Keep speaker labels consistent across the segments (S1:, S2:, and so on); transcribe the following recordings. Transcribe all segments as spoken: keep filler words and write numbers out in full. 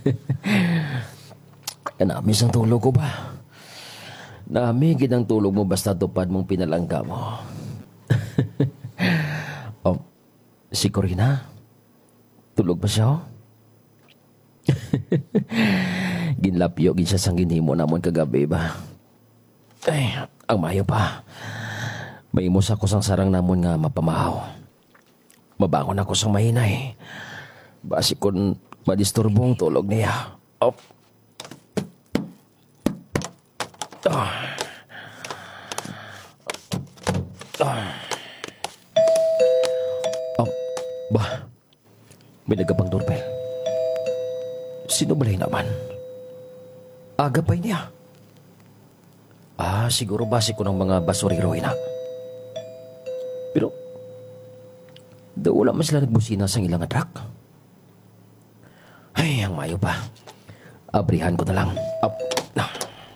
S1: Namis ang tulog ko ba? Namigid ang tulog mo basta tupad mong pinalangga mo. Oh, si Corina? Tulog ba siya? Oh? Ginlapyo, gin siya sang ginhimo namon kagabi ba? Ay, ang mayo pa. Maimos ako sang sarang namon nga mapamahaw. Mabangon ako sang mahinay. Basi kon madisturbong tulog niya. Op. Ah. Ah. Oh, ba? May nagapang doorbell. Sino balay naman? Aga pa niya. Ah, siguro basi ko ng mga basurero na. Pero, daw wala man sila nagbusina sa ilang truck. Ay, ang mayo pa. Abrihan ko na lang. Up. Na.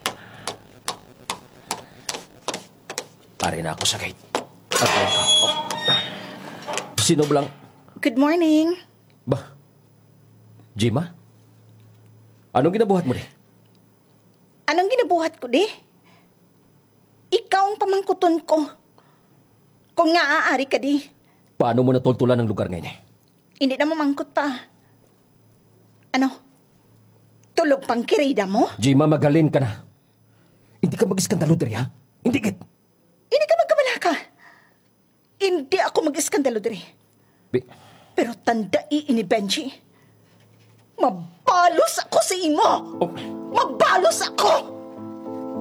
S1: Pare na ako sa gate. Abrihan ka. Oh. Sino ba lang?
S2: Good morning.
S1: Ba? Jima? Anong ginabuhat mo di?
S2: Anong ginabuhat ko, di? Ikaw ang pamangkuton ko. Kung nga aari ka, di.
S1: Paano mo natultulan ng lugar ngayon eh?
S2: Hindi na mamangkot pa. Ano? Tulog pang kirida mo?
S1: Jima, magaling ka na. Hindi ka mag-iskandalo diri, ha? Hindi git.
S2: Hindi ka magkabala ka. Hindi ako mag-iskandalo, di.
S1: Bi-
S2: Pero tandai ini, Benji. Mabalos ako sa imo!
S1: Oh.
S2: Mabalos ako!